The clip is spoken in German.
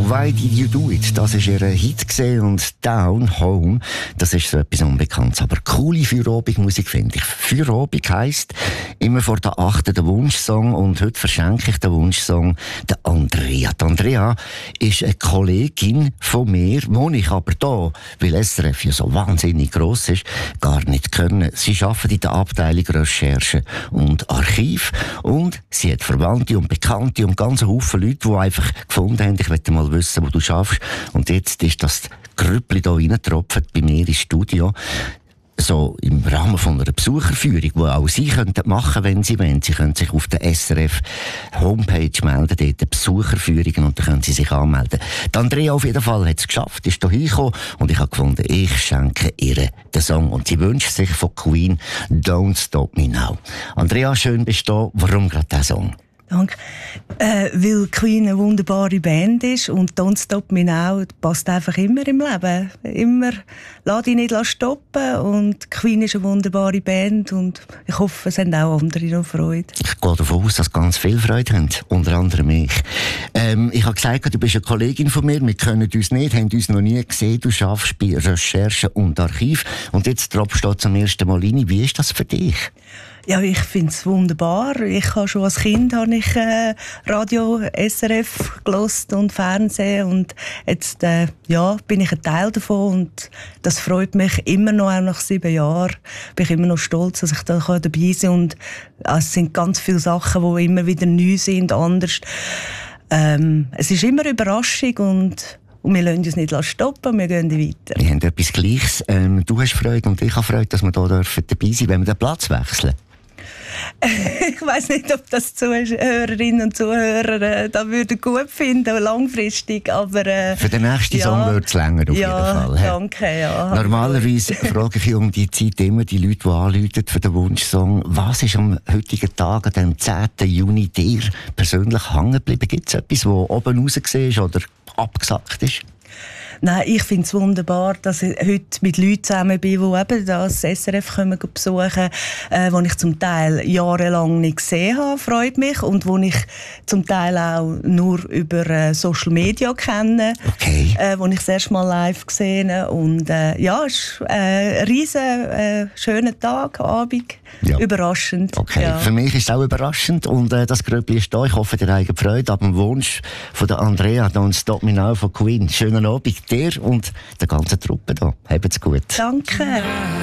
Why Did You Do It? Das ist ihr Hit gesehen und Down Home, das ist so etwas Unbekanntes. Aber coole Feierabendmusik finde ich. Feierabend heisst immer vor der 8. der Wunschsong und heute verschenke ich den Wunschsong der Andrea. Die Andrea ist eine Kollegin von mir, die ich aber da, weil SRF ja so wahnsinnig gross ist, gar nicht können. Sie arbeitet in der Abteilung Recherche und Archiv und sie hat Verwandte und Bekannte und ganz Haufen Leute, die einfach gefunden haben, ich möchte mal wissen, wo du schaffst. Und jetzt ist das Grüppli da reingetropft bei mir ins Studio. So im Rahmen von einer Besucherführung, die auch Sie könnten machen, wenn Sie wollen. Sie können sich auf der SRF Homepage melden, dort Besucherführungen, und dann können Sie sich anmelden. Die Andrea auf jeden Fall hat es geschafft, ist hier hingekommen und ich habe gefunden, ich schenke ihr den Song. Und sie wünscht sich von Queen «Don't Stop Me Now». Andrea, schön bist du da. Warum gerade dieser Song? Danke. Weil Queen eine wunderbare Band ist und «Don't Stop Me Now» passt einfach immer im Leben. Immer «Lass dich nicht stoppen», und Queen ist eine wunderbare Band und ich hoffe, es haben auch andere noch Freude. Ich gehe davon aus, dass ganz viel Freude haben, unter anderem ich. Ich habe gesagt, du bist eine Kollegin von mir, wir kennen uns nicht, haben uns noch nie gesehen, du arbeitest bei Recherche und Archiv und jetzt tropfst du zum ersten Mal rein. Wie ist das für dich? Ja, ich finde es wunderbar. Ich habe schon als Kind Radio SRF gehört und Fernsehen und jetzt bin ich ein Teil davon und das freut mich immer noch, auch nach 7 Jahren. Bin ich immer noch stolz, dass ich da dabei sein kann und es sind ganz viele Sachen, die immer wieder neu sind, anders. Es ist immer eine Überraschung und wir lassen uns nicht stoppen, wir gehen weiter. Wir haben etwas Gleiches. Du hast Freude und ich habe Freude, dass wir hier dabei sein dürfen, wenn wir den Platz wechseln. Ich weiss nicht, ob das Zuhörerinnen und Zuhörer da würden gut finden, langfristig, aber... Für den nächsten Song wird es länger auf jeden Fall. Danke, ja. Normalerweise frage ich um die Zeit immer die Leute, die anrufen für den Wunschsong. Was ist am heutigen Tag, dem 10. Juni, dir persönlich hängen geblieben? Gibt es etwas, das oben raus ist oder abgesackt ist? Nein, ich finde es wunderbar, dass ich heute mit Leuten zusammen bin, die eben das SRF besuchen können, die ich zum Teil jahrelang nicht gesehen habe, freut mich, und die ich zum Teil auch nur über Social Media kenne, wo ich das erste Mal live gesehen habe. Und es ist ein riesen schöner Tag, Abend, überraschend. Okay. Ja. Für mich ist es auch überraschend und das Gröbli ist da. Ich hoffe, ihr habt Freude ab dem Wunsch von der Andrea «Don't Stop Me Now» von Queen. Schönen Abend dir und der ganzen Truppe da. Habt's gut. Danke.